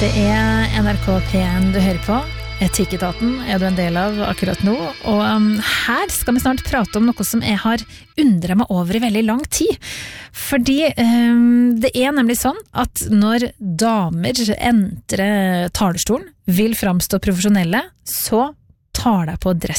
Det NRK P1 du hører på. Etikketaten du en del av akkurat nå. Og her skal vi snart prate om noe som jeg har undret meg over i veldig lang tid. Fordi det nemlig sånn at når damer entrer talerstolen, vil framstå profesjonelle, så tar de på dress